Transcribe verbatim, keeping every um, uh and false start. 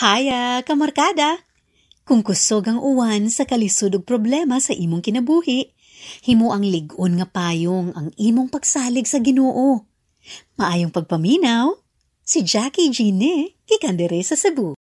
Haya, kamarkada! Kung kusog ang uwan sa kalisod ug problema sa imong kinabuhi, himo ang lig-on nga payong ang imong pagsalig sa Ginoo. Maayong pagpaminaw, si Jackie Gine, gikan diri sa Cebu.